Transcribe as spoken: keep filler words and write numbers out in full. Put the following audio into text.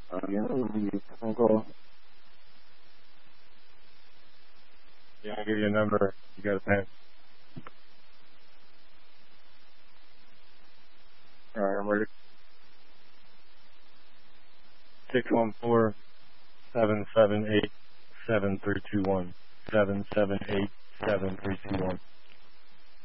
Uh, yeah, you can call. Yeah, I'll give you a number. You got a pen. All right, I'm ready. Six one four seven seven eight seven three two one. Seven seven eight seven three two one.